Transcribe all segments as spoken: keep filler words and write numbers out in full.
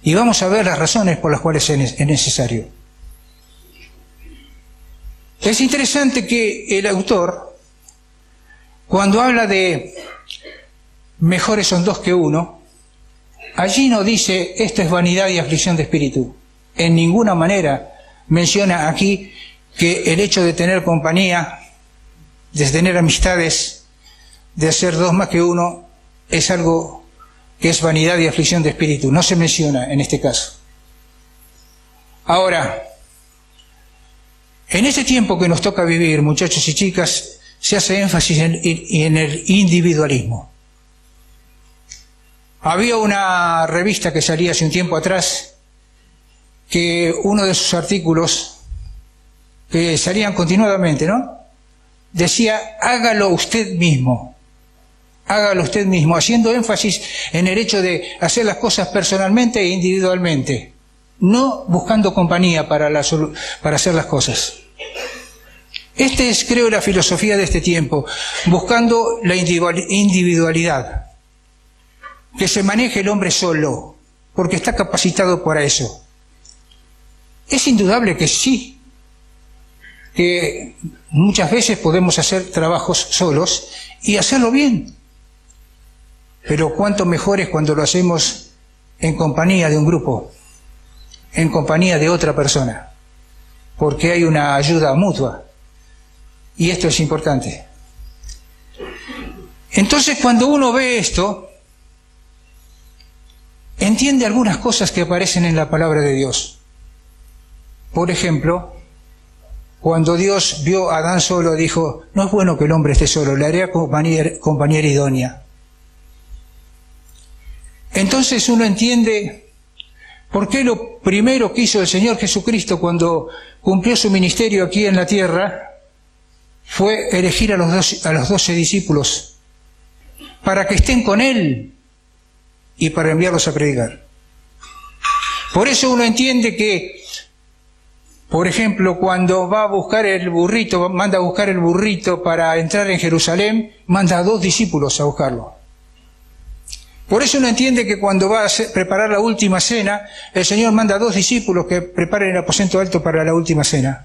Y vamos a ver las razones por las cuales es necesario. Es interesante que el autor, cuando habla de mejores son dos que uno, allí no dice esto es vanidad y aflicción de espíritu. En ninguna manera menciona aquí que el hecho de tener compañía, de tener amistades, de hacer dos más que uno, es algo que es vanidad y aflicción de espíritu. No se menciona en este caso. Ahora, en este tiempo que nos toca vivir, muchachos y chicas, se hace énfasis en, en el individualismo. Había una revista que salía hace un tiempo atrás, que uno de sus artículos, que salían continuadamente, ¿no?, decía, hágalo usted mismo, hágalo usted mismo, haciendo énfasis en el hecho de hacer las cosas personalmente e individualmente, no buscando compañía para, la, para hacer las cosas. Este es, creo, la filosofía de este tiempo, buscando la individualidad, que se maneje el hombre solo, porque está capacitado para eso. Es indudable que sí, que muchas veces podemos hacer trabajos solos y hacerlo bien, pero cuánto mejor es cuando lo hacemos en compañía de un grupo, en compañía de otra persona, porque hay una ayuda mutua, y esto es importante. Entonces, cuando uno ve esto, entiende algunas cosas que aparecen en la palabra de Dios. Por ejemplo, cuando Dios vio a Adán solo, dijo, no es bueno que el hombre esté solo, le haré compañera, compañera idónea. Entonces uno entiende por qué lo primero que hizo el Señor Jesucristo cuando cumplió su ministerio aquí en la tierra fue elegir a los doce, a los doce discípulos para que estén con Él y para enviarlos a predicar. Por eso uno entiende que, por ejemplo, cuando va a buscar el burrito, manda a buscar el burrito para entrar en Jerusalén, manda a dos discípulos a buscarlo. Por eso uno entiende que cuando va a hacer, preparar la última cena, el Señor manda a dos discípulos que preparen el aposento alto para la última cena.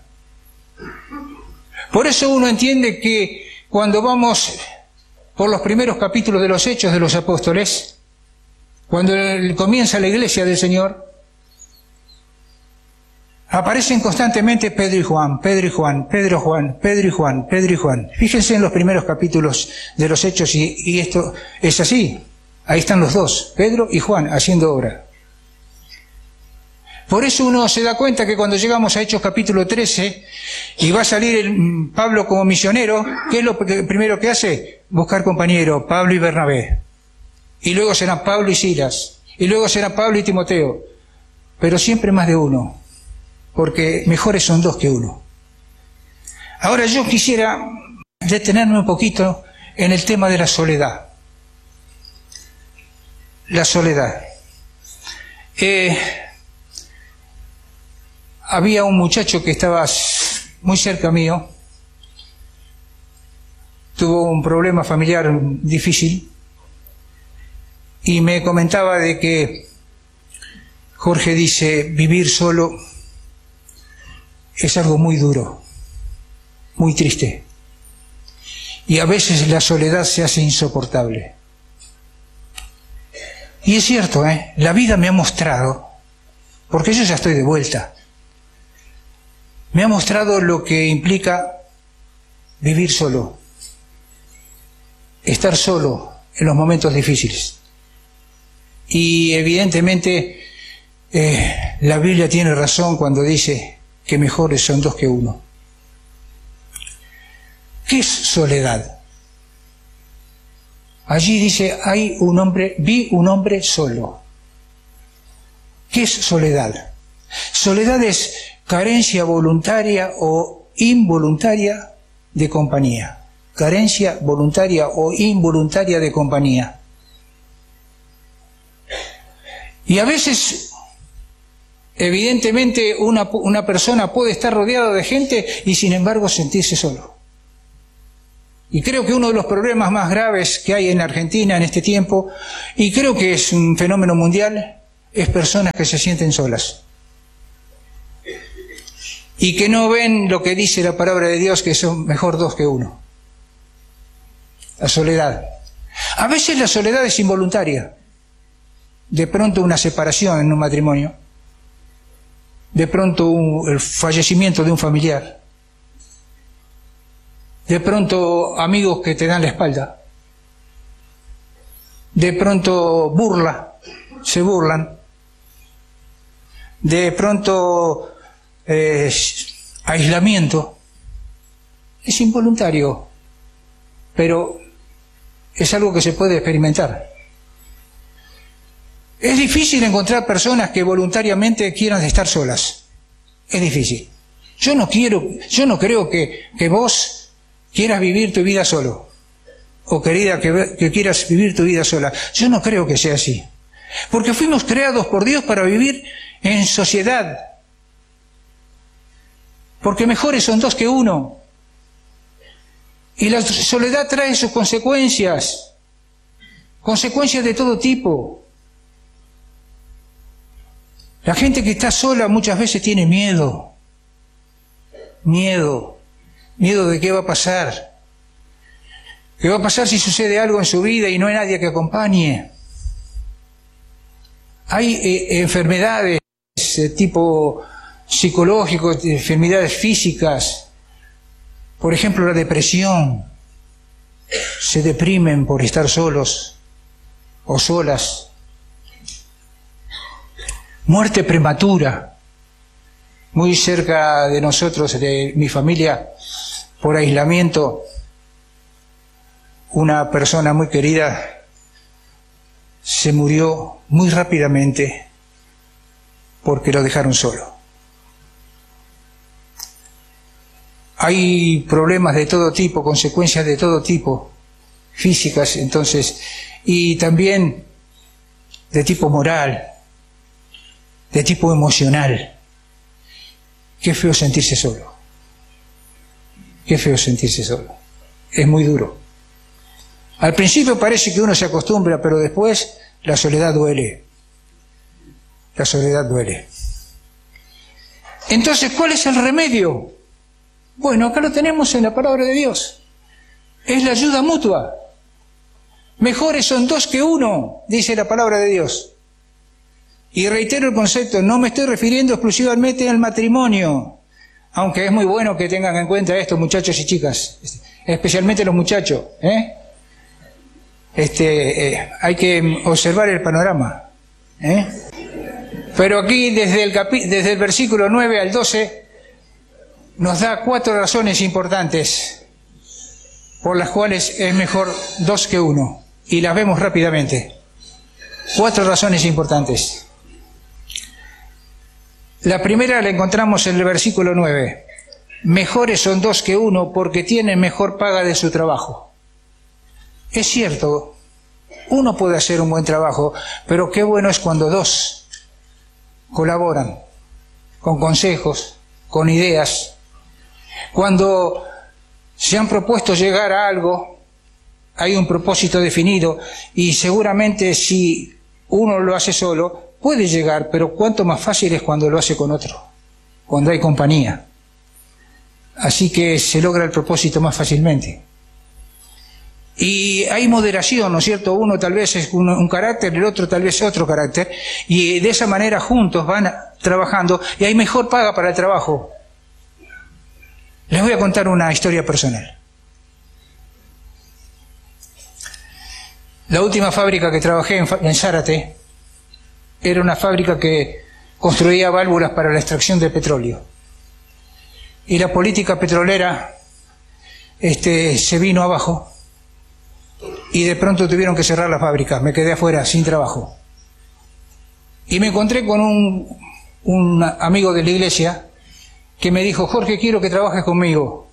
Por eso uno entiende que cuando vamos por los primeros capítulos de los Hechos de los Apóstoles, cuando comienza la iglesia del Señor, aparecen constantemente Pedro y Juan, Pedro y Juan, Pedro y Juan, Pedro y Juan, Pedro y Juan. Fíjense en los primeros capítulos de los Hechos y, y esto es así. Ahí están los dos, Pedro y Juan, haciendo obra. Por eso uno se da cuenta que cuando llegamos a Hechos capítulo trece y va a salir el, Pablo como misionero, ¿qué es lo primero que hace? Buscar compañero, Pablo y Bernabé. Y luego serán Pablo y Silas. Y luego serán Pablo y Timoteo. Pero siempre más de uno, porque mejores son dos que uno. Ahora yo quisiera detenerme un poquito en el tema de la soledad. La soledad. Eh, había un muchacho que estaba muy cerca mío, tuvo un problema familiar difícil, y me comentaba de que, Jorge dice, vivir solo es algo muy duro, muy triste, y a veces la soledad se hace insoportable. Y es cierto, ¿eh? La vida me ha mostrado, porque yo ya estoy de vuelta, me ha mostrado lo que implica vivir solo, estar solo en los momentos difíciles. Y evidentemente eh, la Biblia tiene razón cuando dice que mejores son dos que uno. ¿Qué es soledad? Allí dice, hay un hombre, vi un hombre solo. ¿Qué es soledad? Soledad es carencia voluntaria o involuntaria de compañía. Carencia voluntaria o involuntaria de compañía. Y a veces, evidentemente, una, una persona puede estar rodeada de gente y sin embargo sentirse solo. Y creo que uno de los problemas más graves que hay en Argentina en este tiempo, y creo que es un fenómeno mundial, es personas que se sienten solas y que no ven lo que dice la palabra de Dios, que son mejor dos que uno. La soledad. A veces la soledad es involuntaria. De pronto una separación en un matrimonio, de pronto un, el fallecimiento de un familiar, de pronto amigos que te dan la espalda, de pronto burla, se burlan, de pronto eh, aislamiento. Es involuntario, pero es algo que se puede experimentar. Es difícil encontrar personas que voluntariamente quieran estar solas. Es difícil. Yo no quiero, yo no creo que, que vos quieras vivir tu vida solo. O querida, que, que quieras vivir tu vida sola. Yo no creo que sea así. Porque fuimos creados por Dios para vivir en sociedad. Porque mejores son dos que uno. Y la soledad trae sus consecuencias. Consecuencias de todo tipo. La gente que está sola muchas veces tiene miedo. Miedo. Miedo de qué va a pasar. ¿Qué va a pasar si sucede algo en su vida y no hay nadie que acompañe? Hay eh, enfermedades de tipo psicológico, enfermedades físicas. Por ejemplo, la depresión. Se deprimen por estar solos o solas. Muerte prematura. Muy cerca de nosotros, de mi familia, por aislamiento, una persona muy querida se murió muy rápidamente porque lo dejaron solo. Hay problemas de todo tipo, consecuencias de todo tipo, físicas, entonces, y también de tipo moral, de tipo emocional. Qué feo sentirse solo. Qué feo sentirse solo. Es muy duro. Al principio parece que uno se acostumbra, pero después la soledad duele. La soledad duele. Entonces, ¿cuál es el remedio? Bueno, acá lo tenemos en la palabra de Dios. Es la ayuda mutua. Mejores son dos que uno, dice la palabra de Dios. Y reitero el concepto, no me estoy refiriendo exclusivamente al matrimonio, aunque es muy bueno que tengan en cuenta esto, muchachos y chicas, especialmente los muchachos, ¿eh? Este, eh, hay que observar el panorama, ¿eh? Pero aquí desde el, capi- desde el versículo nueve al doce nos da cuatro razones importantes por las cuales es mejor dos que uno, y las vemos rápidamente. Cuatro razones importantes. La primera la encontramos en el versículo nueve. Mejores son dos que uno porque tienen mejor paga de su trabajo. Es cierto, uno puede hacer un buen trabajo, pero qué bueno es cuando dos colaboran con consejos, con ideas. Cuando se han propuesto llegar a algo, hay un propósito definido y seguramente si uno lo hace solo, puede llegar, pero cuánto más fácil es cuando lo hace con otro, cuando hay compañía. Así que se logra el propósito más fácilmente. Y hay moderación, ¿no es cierto? Uno tal vez es un, un carácter, el otro tal vez otro carácter, y de esa manera juntos van trabajando y hay mejor paga para el trabajo. Les voy a contar una historia personal. La última fábrica que trabajé en, en Zárate era una fábrica que construía válvulas para la extracción de petróleo. Y la política petrolera este, se vino abajo y de pronto tuvieron que cerrar la fábrica. Me quedé afuera, sin trabajo. Y me encontré con un, un amigo de la iglesia que me dijo, Jorge, quiero que trabajes conmigo.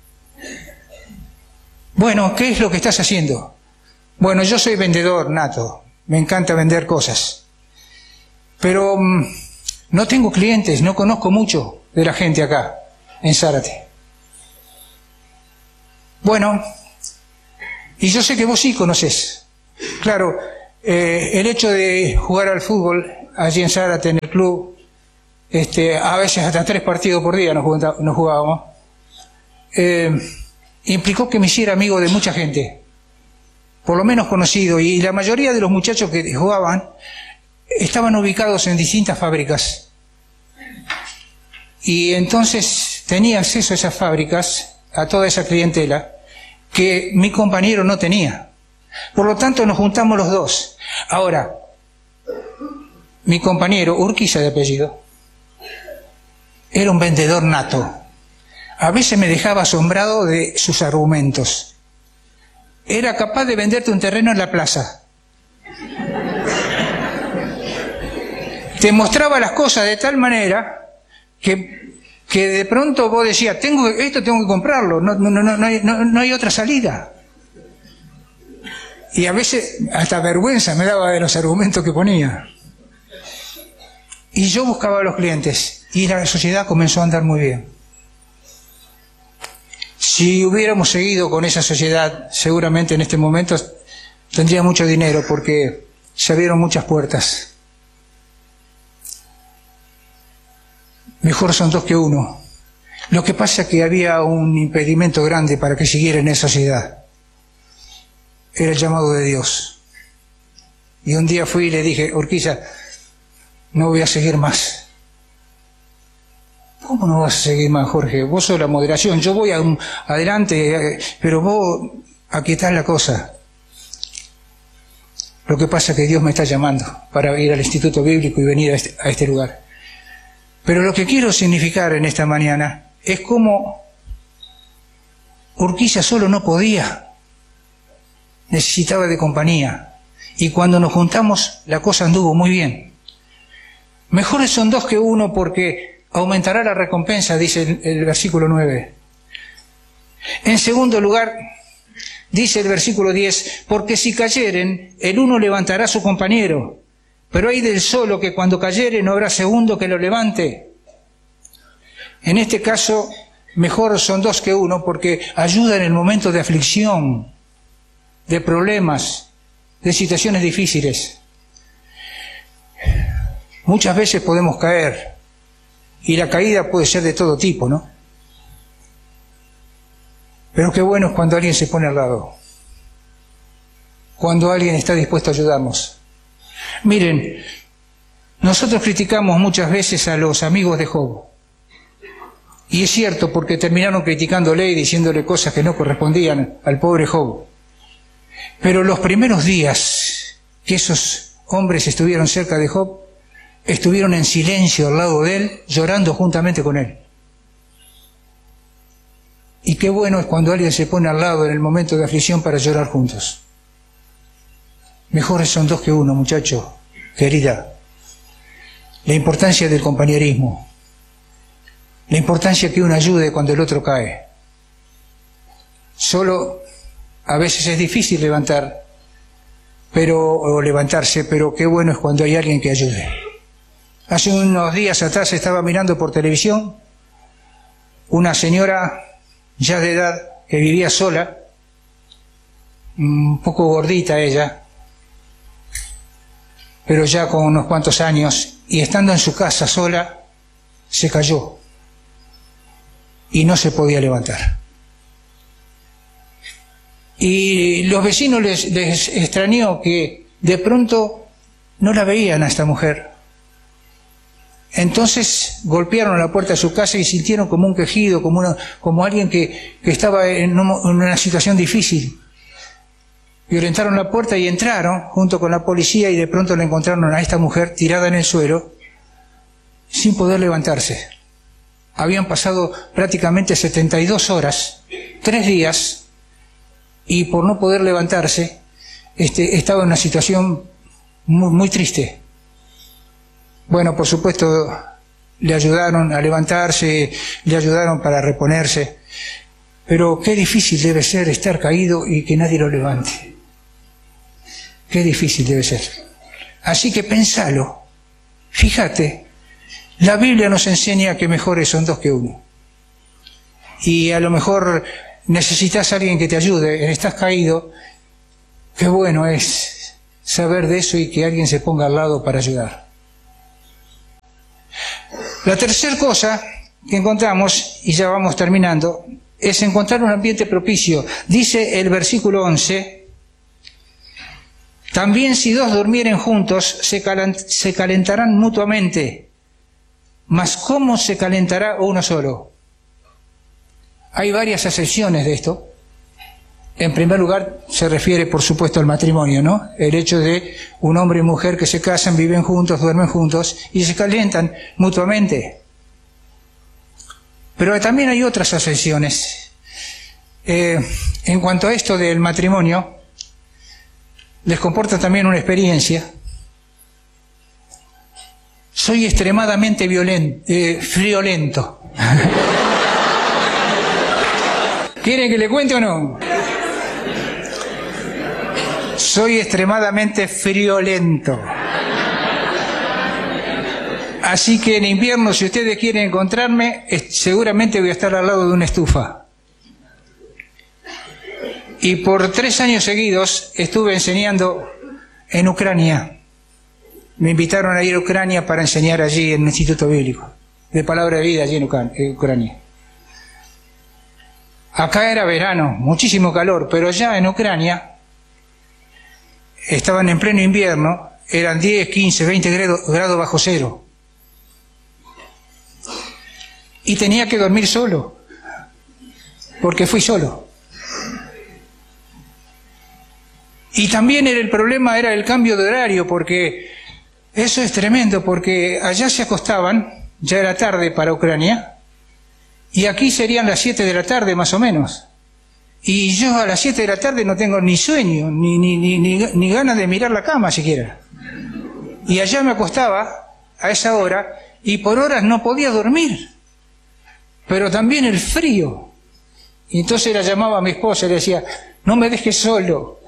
Bueno, ¿qué es lo que estás haciendo? Bueno, yo soy vendedor nato, me encanta vender cosas. Pero um, no tengo clientes, no conozco mucho de la gente acá, en Zárate. Bueno, y yo sé que vos sí conocés. Claro, eh, el hecho de jugar al fútbol allí en Zárate, en el club, este, a veces hasta tres partidos por día nos, nos jugábamos, eh, implicó que me hiciera amigo de mucha gente, por lo menos conocido, y la mayoría de los muchachos que jugaban estaban ubicados en distintas fábricas. Y entonces tenía acceso a esas fábricas, a toda esa clientela, que mi compañero no tenía. Por lo tanto, nos juntamos los dos. Ahora, mi compañero, Urquiza de apellido, era un vendedor nato. A veces me dejaba asombrado de sus argumentos. Era capaz de venderte un terreno en la plaza. Te mostraba las cosas de tal manera que, que de pronto vos decías, tengo, esto tengo que comprarlo, no, no, no, no, hay, no, no hay otra salida. Y a veces hasta vergüenza me daba de los argumentos que ponía. Y yo buscaba a los clientes y la sociedad comenzó a andar muy bien. Si hubiéramos seguido con esa sociedad, seguramente en este momento tendría mucho dinero porque se abrieron muchas puertas. Mejor son dos que uno. Lo que pasa es que había un impedimento grande para que siguiera en esa sociedad. Era el llamado de Dios. Y un día fui y le dije, Urquiza, no voy a seguir más. ¿Cómo no vas a seguir más, Jorge? Vos sos la moderación, yo voy a un, adelante, pero vos aquietás la cosa. Lo que pasa es que Dios me está llamando para ir al Instituto Bíblico y venir a este, a este lugar. Pero lo que quiero significar en esta mañana es cómo Urquiza solo no podía, necesitaba de compañía. Y cuando nos juntamos, la cosa anduvo muy bien. Mejores son dos que uno porque aumentará la recompensa, dice el, el versículo nueve. En segundo lugar, dice el versículo diez, porque si cayeren, el uno levantará a su compañero. Pero hay del solo que cuando cayere no habrá segundo que lo levante. En este caso, mejor son dos que uno porque ayuda en el momento de aflicción, de problemas, de situaciones difíciles. Muchas veces podemos caer y la caída puede ser de todo tipo, ¿no? Pero qué bueno es cuando alguien se pone al lado, cuando alguien está dispuesto a ayudarnos. Miren, nosotros criticamos muchas veces a los amigos de Job. Y es cierto, porque terminaron criticándole y diciéndole cosas que no correspondían al pobre Job. Pero los primeros días que esos hombres estuvieron cerca de Job, estuvieron en silencio al lado de él, llorando juntamente con él. Y qué bueno es cuando alguien se pone al lado en el momento de aflicción para llorar juntos. Mejores son dos que uno, muchacho, querida. La importancia del compañerismo. La importancia que uno ayude cuando el otro cae. Solo a veces es difícil levantar, pero, o levantarse, pero qué bueno es cuando hay alguien que ayude. Hace unos días atrás estaba mirando por televisión una señora ya de edad que vivía sola, un poco gordita ella, pero ya con unos cuantos años, y estando en su casa sola, se cayó y no se podía levantar. Y los vecinos les, les extrañó que de pronto no la veían a esta mujer. Entonces golpearon a la puerta de su casa y sintieron como un quejido, como, una, como alguien que, que estaba en, un, en una situación difícil. Violentaron la puerta y entraron junto con la policía y de pronto la encontraron a esta mujer tirada en el suelo sin poder levantarse. Habían pasado prácticamente setenta y dos horas, tres días, y por no poder levantarse este, estaba en una situación muy, muy triste. Bueno, por supuesto, le ayudaron a levantarse, le ayudaron para reponerse, pero qué difícil debe ser estar caído y que nadie lo levante. Qué difícil debe ser. Así que pensalo. Fíjate, la Biblia nos enseña que mejores son dos que uno. Y a lo mejor necesitas a alguien que te ayude, estás caído. Qué bueno es saber de eso y que alguien se ponga al lado para ayudar. La tercera cosa que encontramos, y ya vamos terminando, es encontrar un ambiente propicio. Dice el versículo once, también si dos durmieren juntos, se, calent se calentarán mutuamente, mas ¿cómo se calentará uno solo? Hay varias acepciones de esto. En primer lugar, se refiere, por supuesto, al matrimonio, ¿no? El hecho de un hombre y mujer que se casan, viven juntos, duermen juntos y se calientan mutuamente. Pero también hay otras acepciones. Eh, en cuanto a esto del matrimonio, les comporta también una experiencia. Soy extremadamente violento, eh, friolento. ¿Quieren que le cuente o no? Soy extremadamente friolento. Así que en invierno, si ustedes quieren encontrarme, seguramente voy a estar al lado de una estufa. Y por tres años seguidos estuve enseñando en Ucrania. Me invitaron a ir a Ucrania para enseñar allí en el Instituto Bíblico de Palabra de Vida allí en Ucrania. Acá era verano, muchísimo calor, pero ya en Ucrania estaban en pleno invierno, eran diez, quince, veinte grados, grados bajo cero. Y tenía que dormir solo, porque fui solo. Y también era el problema era el cambio de horario, porque eso es tremendo, porque allá se acostaban, ya era tarde para Ucrania, y aquí serían las siete de la tarde más o menos. Y yo a las siete de la tarde no tengo ni sueño, ni, ni, ni, ni, ni ganas de mirar la cama siquiera. Y allá me acostaba a esa hora y por horas no podía dormir. Pero también el frío. Y entonces la llamaba a mi esposa y le decía, no me dejes solo.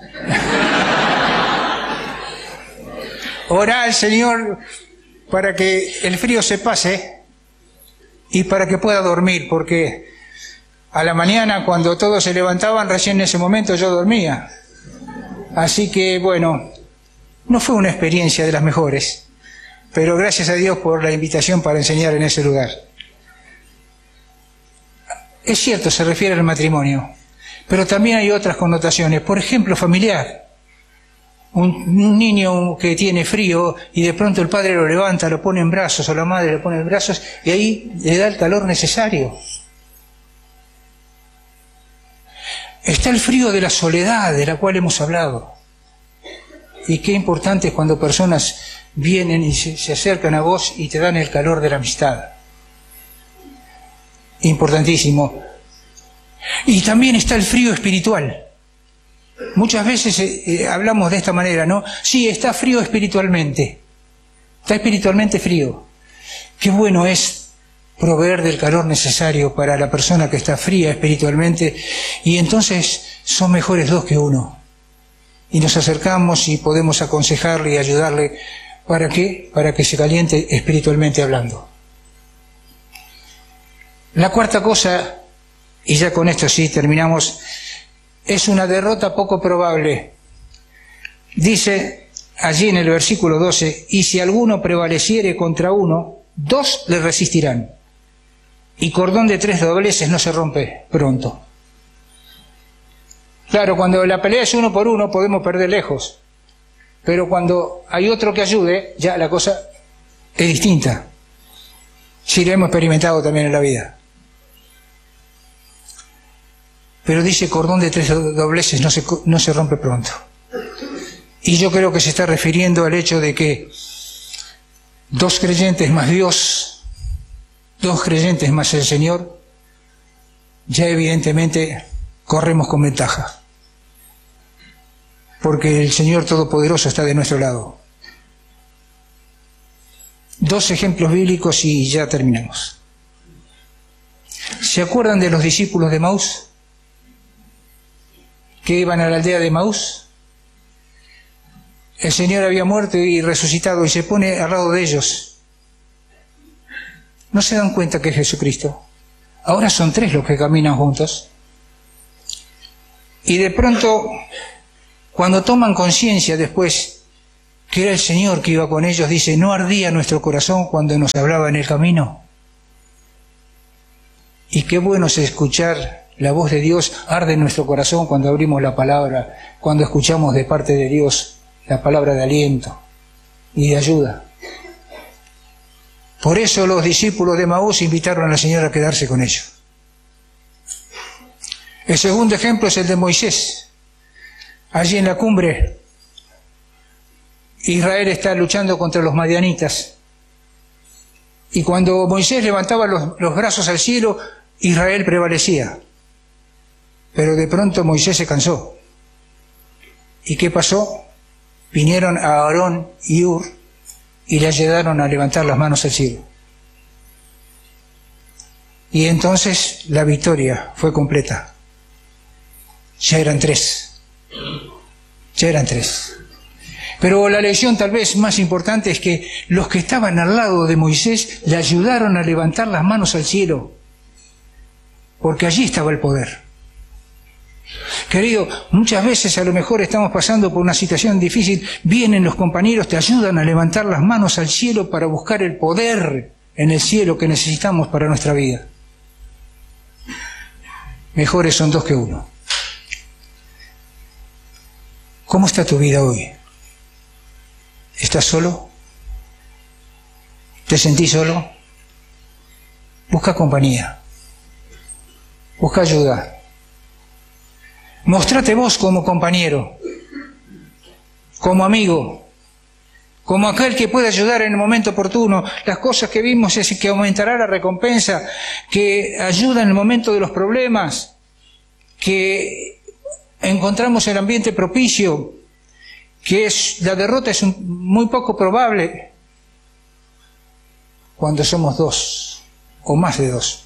Orá al Señor para que el frío se pase y para que pueda dormir, porque a la mañana, cuando todos se levantaban, recién en ese momento yo dormía. Así que, bueno, no fue una experiencia de las mejores, pero gracias a Dios por la invitación para enseñar en ese lugar. Es cierto, se refiere al matrimonio, pero también hay otras connotaciones. Por ejemplo, familiar. Un, un niño que tiene frío y de pronto el padre lo levanta, lo pone en brazos, o la madre lo pone en brazos, y ahí le da el calor necesario. Está el frío de la soledad, de la cual hemos hablado. Y qué importante es cuando personas vienen y se, se acercan a vos y te dan el calor de la amistad. Importantísimo. Y también está el frío espiritual. Muchas veces eh, eh, hablamos de esta manera, ¿no? Sí, está frío espiritualmente. Está espiritualmente frío. Qué bueno es proveer del calor necesario para la persona que está fría espiritualmente, y entonces son mejores dos que uno. Y nos acercamos y podemos aconsejarle y ayudarle. ¿Para qué? Para que se caliente espiritualmente hablando. La cuarta cosa, y ya con esto sí terminamos, es una derrota poco probable. Dice allí en el versículo doce, y si alguno prevaleciere contra uno, dos le resistirán. Y cordón de tres dobleces no se rompe pronto. Claro, cuando la pelea es uno por uno podemos perder lejos, pero cuando hay otro que ayude, ya la cosa es distinta. Sí, lo hemos experimentado también en la vida. Pero dice cordón de tres dobleces no se, no se rompe pronto. Y yo creo que se está refiriendo al hecho de que dos creyentes más Dios, dos creyentes más el Señor, ya evidentemente corremos con ventaja. Porque el Señor Todopoderoso está de nuestro lado. Dos ejemplos bíblicos y ya terminamos. ¿Se acuerdan de los discípulos de Maús? Que iban a la aldea de Maús. El Señor había muerto y resucitado y se pone al lado de ellos. ¿No se dan cuenta que es Jesucristo? Ahora son tres los que caminan juntos. Y de pronto, cuando toman conciencia después que era el Señor que iba con ellos, dice, ¿no ardía nuestro corazón cuando nos hablaba en el camino? Y qué bueno es escuchar la voz de Dios, arde en nuestro corazón cuando abrimos la palabra, cuando escuchamos de parte de Dios la palabra de aliento y de ayuda. Por eso los discípulos de Emaús invitaron a la Señora a quedarse con ellos. El segundo ejemplo es el de Moisés. Allí en la cumbre, Israel está luchando contra los madianitas. Y cuando Moisés levantaba los, los brazos al cielo, Israel prevalecía. Pero de pronto Moisés se cansó. ¿Y qué pasó? Vinieron a Aarón y Hur y le ayudaron a levantar las manos al cielo. Y entonces la victoria fue completa. Ya eran tres. Ya eran tres. Pero la lección tal vez más importante es que los que estaban al lado de Moisés le ayudaron a levantar las manos al cielo, porque allí estaba el poder. Querido, muchas veces a lo mejor estamos pasando por una situación difícil, vienen los compañeros, te ayudan a levantar las manos al cielo para buscar el poder en el cielo que necesitamos para nuestra vida. Mejores son dos que uno. ¿Cómo está tu vida hoy? ¿Estás solo? ¿Te sentís solo? Busca compañía. Busca ayuda. Mostrate vos como compañero, como amigo, como aquel que puede ayudar en el momento oportuno. Las cosas que vimos es que aumentará la recompensa, que ayuda en el momento de los problemas, que encontramos el ambiente propicio, que es, la derrota es un, muy poco probable cuando somos dos o más de dos.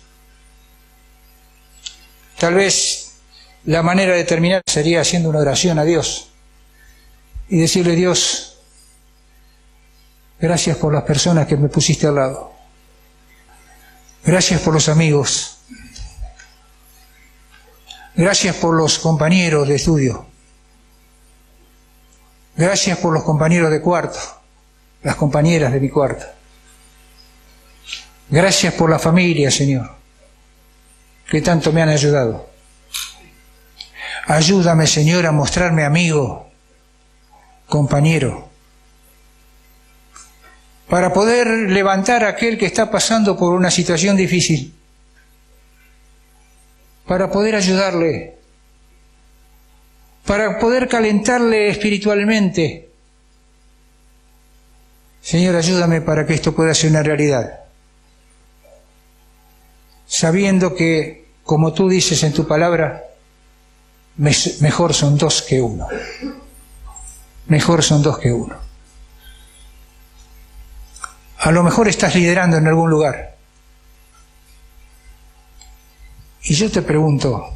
Tal vez la manera de terminar sería haciendo una oración a Dios y decirle: Dios, gracias por las personas que me pusiste al lado. Gracias por los amigos. Gracias por los compañeros de estudio. Gracias por los compañeros de cuarto, las compañeras de mi cuarto. Gracias por la familia, Señor, que tanto me han ayudado. Ayúdame, Señor, a mostrarme amigo, compañero, para poder levantar a aquel que está pasando por una situación difícil, para poder ayudarle, para poder calentarle espiritualmente. Señor, ayúdame para que esto pueda ser una realidad, sabiendo que, como tú dices en tu palabra, mejor son dos que uno. Mejor son dos que uno. A lo mejor estás liderando en algún lugar. Y yo te pregunto,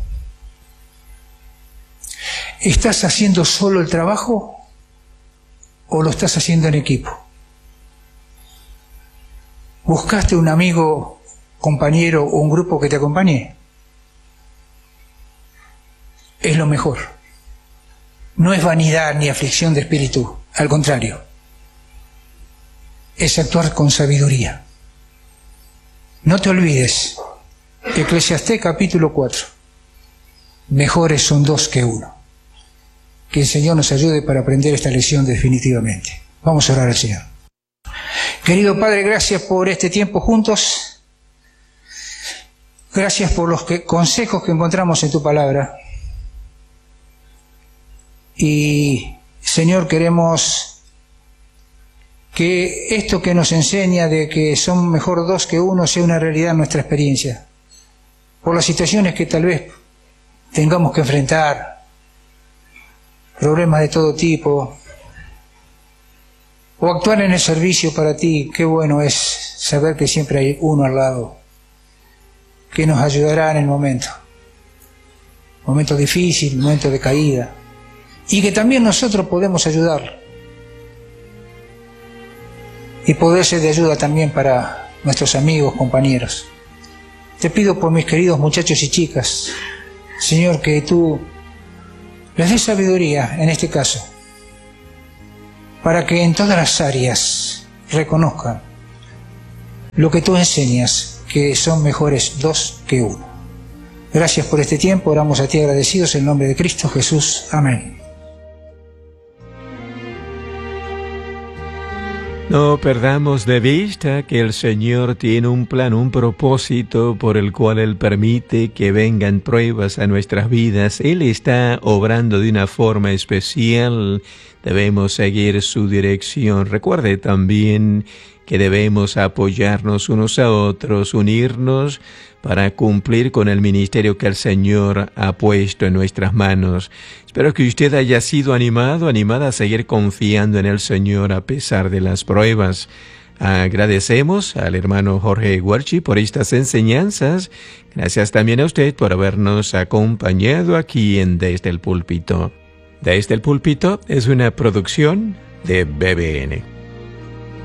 ¿estás haciendo solo el trabajo o lo estás haciendo en equipo? ¿Buscaste un amigo, compañero o un grupo que te acompañe? Es lo mejor. No es vanidad ni aflicción de espíritu, al contrario. Es actuar con sabiduría. No te olvides, Eclesiastés capítulo cuatro. Mejores son dos que uno. Que el Señor nos ayude para aprender esta lección definitivamente. Vamos a orar al Señor. Querido Padre, gracias por este tiempo juntos. Gracias por los que, consejos que encontramos en tu palabra. Y, Señor, queremos que esto que nos enseña de que son mejor dos que uno sea una realidad en nuestra experiencia. Por las situaciones que tal vez tengamos que enfrentar, problemas de todo tipo, o actuar en el servicio para ti. Qué bueno es saber que siempre hay uno al lado que nos ayudará en el momento, momento difícil, momento de caída, y que también nosotros podemos ayudar y poder ser de ayuda también para nuestros amigos, compañeros. Te pido por mis queridos muchachos y chicas, Señor, que tú les des sabiduría en este caso, para que en todas las áreas reconozcan lo que tú enseñas, que son mejores dos que uno. Gracias por este tiempo, oramos a ti agradecidos en nombre de Cristo Jesús. Amén. No perdamos de vista que el Señor tiene un plan, un propósito por el cual Él permite que vengan pruebas a nuestras vidas. Él está obrando de una forma especial. Debemos seguir su dirección. Recuerde también que debemos apoyarnos unos a otros, unirnos para cumplir con el ministerio que el Señor ha puesto en nuestras manos. Espero que usted haya sido animado, animada a seguir confiando en el Señor a pesar de las pruebas. Agradecemos al hermano Jorge Guarchi por estas enseñanzas. Gracias también a usted por habernos acompañado aquí en Desde el Púlpito. Desde el Púlpito es una producción de B B N.